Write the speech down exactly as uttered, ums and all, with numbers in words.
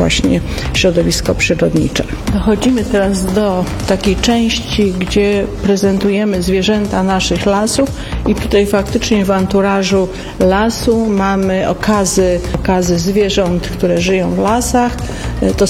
właśnie środowisko przyrodnicze. Dochodzimy teraz do takiej części, gdzie prezentujemy zwierzęta naszych lasów i tutaj faktycznie w anturażu lasu mamy okazy, okazy zwierząt, które żyją w lasach. To